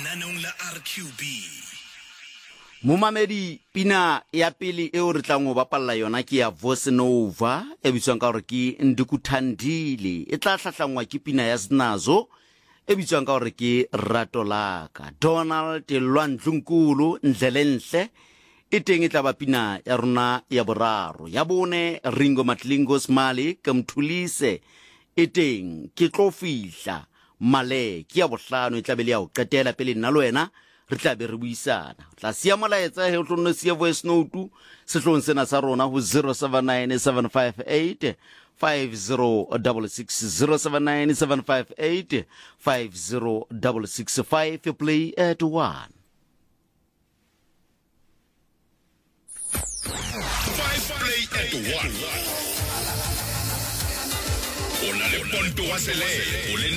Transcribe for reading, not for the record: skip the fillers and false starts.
lenaneong la RQB. Momamedi pina ya pele e o re tlang go bapalla yona ke ya Vosenova e bitswang ka gore ke Ndikuthandile e tla hlahlangwa ke pina ya Snazo e bitswang ka gore ke Rato Laka. Donald Lwandlunkulu Ndlelenhle e teng e tla ba pina ya rona ya boraro. Ya bone Ringo Matlingo Smali ke Mthulise e teng ke tlo fihla male ke ya bohlano e tla be le ya o qetela pele nna le wena re tla be re buisana tla sia molaetsa he o tlonne sia voice note sehlong sena sa rona ho 079758 5066 079758 play at 1 Play at 1. Ona le ponto wa sele,